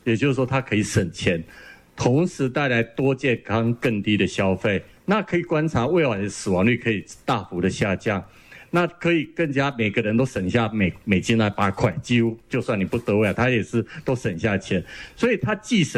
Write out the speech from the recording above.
也就是说它可以省钱，同时带来多健康、更低的消费。那可以观察胃癌的死亡率可以大幅的下降，那可以更加每个人都省下每斤来8块，几乎就算你不得胃癌，它也是都省下钱，所以它既省